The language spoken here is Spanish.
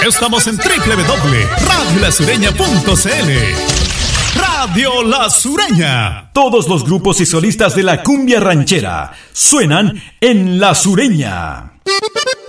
Estamos en www.radiolasureña.cl. Radio La Sureña. Todos los grupos y solistas de la cumbia ranchera suenan en La Sureña.